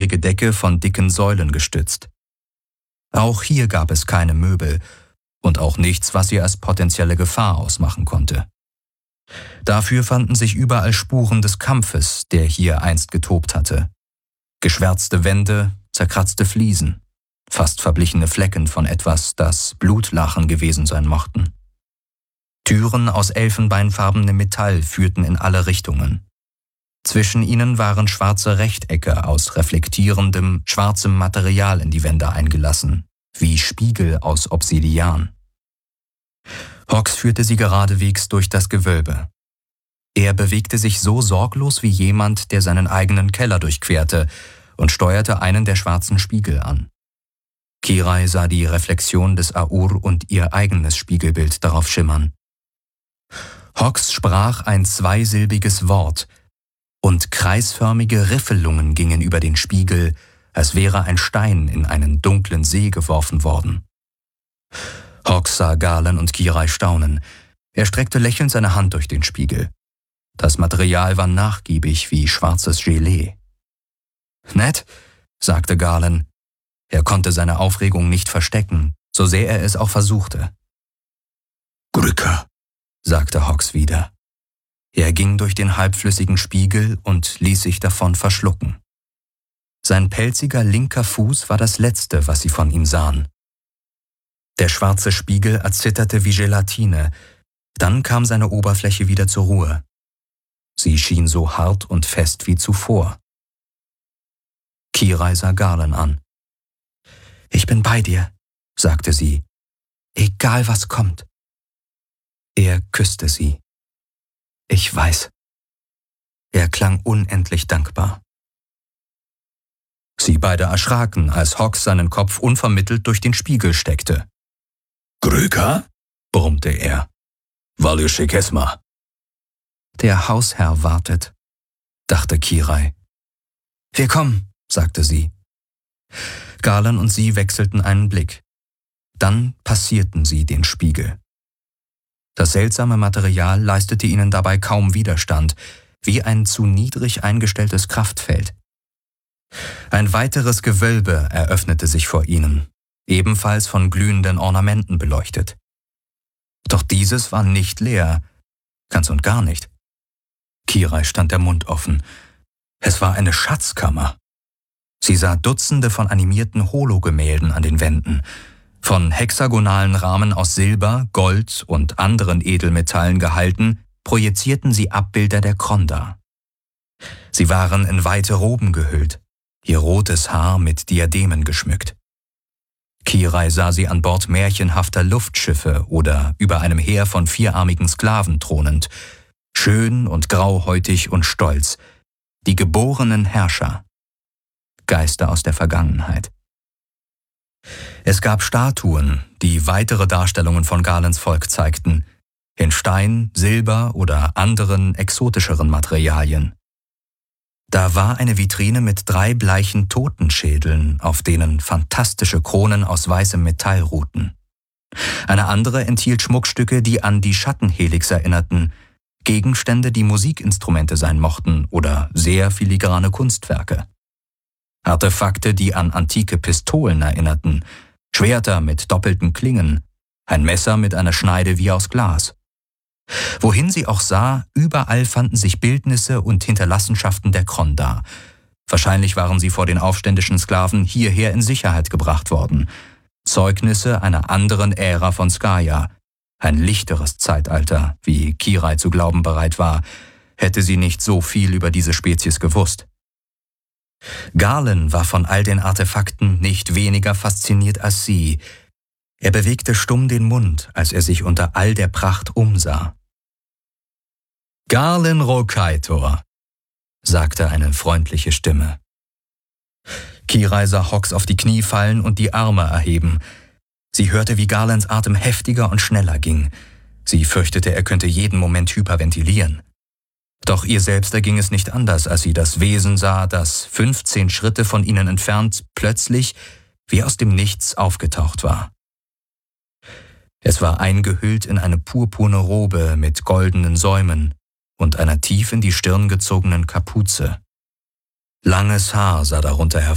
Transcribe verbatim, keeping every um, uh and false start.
viereckige Decke von dicken Säulen gestützt. Auch hier gab es keine Möbel und auch nichts, was sie als potenzielle Gefahr ausmachen konnte. Dafür fanden sich überall Spuren des Kampfes, der hier einst getobt hatte. Geschwärzte Wände, zerkratzte Fliesen, fast verblichene Flecken von etwas, das Blutlachen gewesen sein mochten. Türen aus elfenbeinfarbenem Metall führten in alle Richtungen. Zwischen ihnen waren schwarze Rechtecke aus reflektierendem, schwarzem Material in die Wände eingelassen, wie Spiegel aus Obsidian. Hawks führte sie geradewegs durch das Gewölbe. Er bewegte sich so sorglos wie jemand, der seinen eigenen Keller durchquerte, und steuerte einen der schwarzen Spiegel an. Kirai sah die Reflexion des Aur und ihr eigenes Spiegelbild darauf schimmern. Hawks sprach ein zweisilbiges Wort, und kreisförmige Riffelungen gingen über den Spiegel, als wäre ein Stein in einen dunklen See geworfen worden. Hawks sah Galen und Kirai staunen. Er streckte lächelnd seine Hand durch den Spiegel. Das Material war nachgiebig wie schwarzes Gelee. »Nett«, sagte Galen. Er konnte seine Aufregung nicht verstecken, so sehr er es auch versuchte. »Gryka«, sagte Hawks wieder. Er ging durch den halbflüssigen Spiegel und ließ sich davon verschlucken. Sein pelziger linker Fuß war das Letzte, was sie von ihm sahen. Der schwarze Spiegel erzitterte wie Gelatine, dann kam seine Oberfläche wieder zur Ruhe. Sie schien so hart und fest wie zuvor. Kirai sah Galen an. »Ich bin bei dir«, sagte sie, »egal was kommt.« Er küsste sie. »Ich weiß.« Er klang unendlich dankbar. Sie beide erschraken, als Hawks seinen Kopf unvermittelt durch den Spiegel steckte. »Gryka«, brummte er. »Valyushikesma.« »Der Hausherr wartet«, dachte Kirai. »Wir kommen«, sagte sie. Galen und sie wechselten einen Blick. Dann passierten sie den Spiegel. Das seltsame Material leistete ihnen dabei kaum Widerstand, wie ein zu niedrig eingestelltes Kraftfeld. Ein weiteres Gewölbe eröffnete sich vor ihnen, ebenfalls von glühenden Ornamenten beleuchtet. Doch dieses war nicht leer, ganz und gar nicht. Kirai stand der Mund offen. Es war eine Schatzkammer. Sie sah Dutzende von animierten Hologemälden an den Wänden. Von hexagonalen Rahmen aus Silber, Gold und anderen Edelmetallen gehalten, projizierten sie Abbilder der Kronda. Sie waren in weite Roben gehüllt, ihr rotes Haar mit Diademen geschmückt. Kirai sah sie an Bord märchenhafter Luftschiffe oder über einem Heer von vierarmigen Sklaven thronend, schön und grauhäutig und stolz, die geborenen Herrscher, Geister aus der Vergangenheit. Es gab Statuen, die weitere Darstellungen von Galens Volk zeigten, in Stein, Silber oder anderen exotischeren Materialien. Da war eine Vitrine mit drei bleichen Totenschädeln, auf denen fantastische Kronen aus weißem Metall ruhten. Eine andere enthielt Schmuckstücke, die an die Schattenhelix erinnerten, Gegenstände, die Musikinstrumente sein mochten oder sehr filigrane Kunstwerke. Artefakte, die an antike Pistolen erinnerten, Schwerter mit doppelten Klingen, ein Messer mit einer Schneide wie aus Glas. Wohin sie auch sah, überall fanden sich Bildnisse und Hinterlassenschaften der Kronda. Wahrscheinlich waren sie vor den aufständischen Sklaven hierher in Sicherheit gebracht worden. Zeugnisse einer anderen Ära von Skaya, ein lichteres Zeitalter, wie Kirai zu glauben bereit war, hätte sie nicht so viel über diese Spezies gewusst. Galen war von all den Artefakten nicht weniger fasziniert als sie. Er bewegte stumm den Mund, als er sich unter all der Pracht umsah. »Galen Rokaitor«, sagte eine freundliche Stimme. Kirai sah Hawks auf die Knie fallen und die Arme erheben. Sie hörte, wie Galens Atem heftiger und schneller ging. Sie fürchtete, er könnte jeden Moment hyperventilieren. Doch ihr selbst erging es nicht anders, als sie das Wesen sah, das fünfzehn Schritte von ihnen entfernt plötzlich wie aus dem Nichts aufgetaucht war. Es war eingehüllt in eine purpurne Robe mit goldenen Säumen und einer tief in die Stirn gezogenen Kapuze. Langes Haar sah darunter hervor.